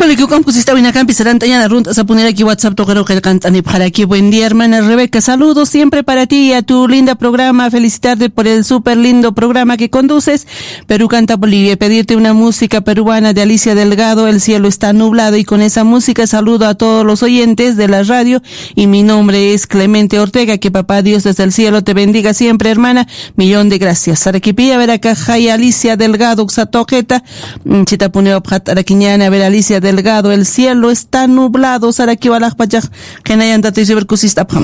Hola, que ocupamos esta buena campi, serán tañana runtas a poner aquí WhatsApp, toquero que cantan y para aquí. Buen día, hermana Rebeca. Saludos siempre para ti y a tu linda programa. Felicitarte por el súper lindo programa que conduces. Perú Canta Bolivia. Pedirte una música peruana de Alicia Delgado. El cielo está nublado, y con esa música saludo a todos los oyentes de la radio. Y mi nombre es Clemente Ortega. Que papá Dios desde el cielo te bendiga siempre, hermana. Millón de gracias. Arequipilla, ver acá, Jaya Alicia Delgado, Xatojeta. Chitapune Objat, Araquiñana, ver Alicia Delgado, el cielo está nublado, Saraquibalaj Pachaj, Genayan Tatis y Bercusista.